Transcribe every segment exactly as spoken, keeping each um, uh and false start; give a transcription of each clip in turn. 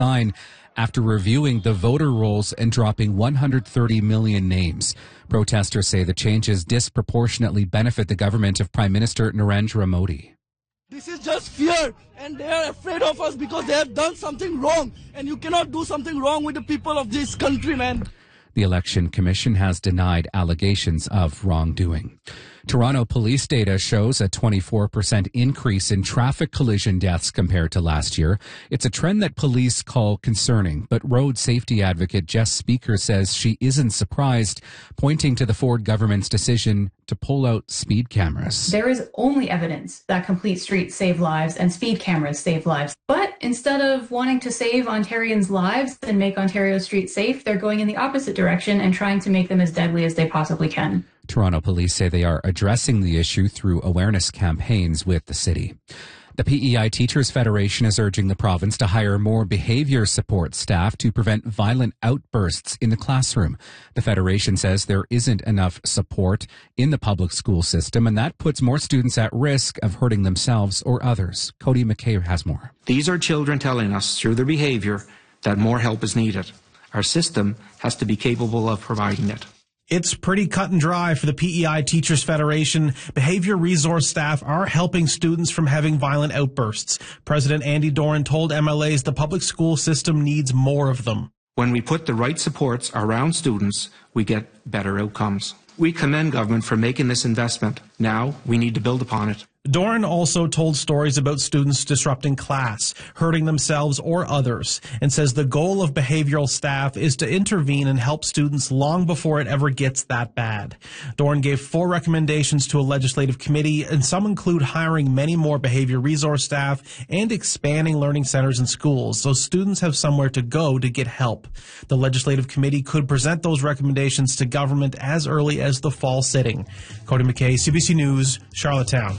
sign after reviewing the voter rolls and dropping one hundred thirty million names. Protesters say the changes disproportionately benefit the government of Prime Minister Narendra Modi. This is just fear, and they are afraid of us because they have done something wrong, and you cannot do something wrong with the people of this country, man. The Election Commission has denied allegations of wrongdoing. Toronto police data shows a twenty-four percent increase in traffic collision deaths compared to last year. It's a trend that police call concerning, but road safety advocate Jess Speaker says she isn't surprised, pointing to the Ford government's decision to pull out speed cameras. There is only evidence that complete streets save lives and speed cameras save lives. But instead of wanting to save Ontarians' lives and make Ontario streets safe, they're going in the opposite direction and trying to make them as deadly as they possibly can. Toronto police say they are addressing the issue through awareness campaigns with the city. The P E I Teachers Federation is urging the province to hire more behavior support staff to prevent violent outbursts in the classroom. The federation says there isn't enough support in the public school system, and that puts more students at risk of hurting themselves or others. Cody McKay has more. These are children telling us through their behavior that more help is needed. Our system has to be capable of providing it. It's pretty cut and dry for the P E I Teachers Federation. Behavior resource staff are helping students from having violent outbursts. President Andy Doran told M L As the public school system needs more of them. When we put the right supports around students, we get better outcomes. We commend government for making this investment. Now we need to build upon it. Doran also told stories about students disrupting class, hurting themselves or others, and says the goal of behavioral staff is to intervene and help students long before it ever gets that bad. Doran gave four recommendations to a legislative committee, and some include hiring many more behavior resource staff and expanding learning centers in schools so students have somewhere to go to get help. The legislative committee could present those recommendations to government as early as the fall sitting. Cody McKay, C B C News, Charlottetown.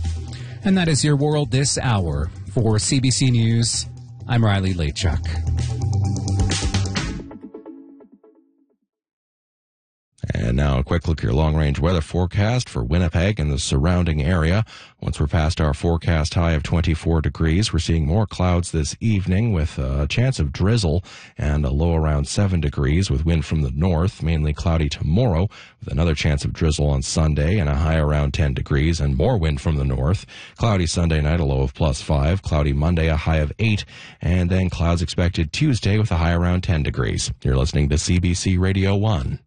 And that is your world this hour. For C B C News, I'm Riley Lachuk. And now a quick look at your long-range weather forecast for Winnipeg and the surrounding area. Once we're past our forecast high of twenty-four degrees, we're seeing more clouds this evening with a chance of drizzle and a low around seven degrees with wind from the north, mainly cloudy tomorrow with another chance of drizzle on Sunday and a high around ten degrees and more wind from the north. Cloudy Sunday night, a low of plus five. Cloudy Monday, a high of eight. And then clouds expected Tuesday with a high around ten degrees. You're listening to C B C Radio one.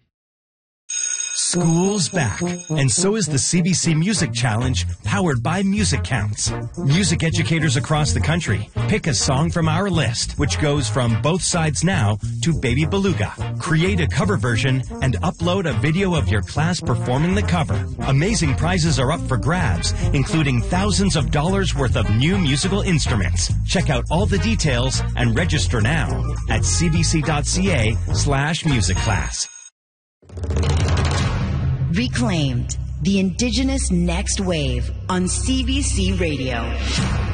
School's back, and so is the C B C Music Challenge, powered by Music Counts. Music educators across the country pick a song from our list, which goes from Both Sides Now to Baby Beluga. Create a cover version and upload a video of your class performing the cover. Amazing prizes are up for grabs, including thousands of dollars worth of new musical instruments. Check out all the details and register now at cbc.ca slash music class. Reclaimed, the Indigenous Next Wave on C B C Radio.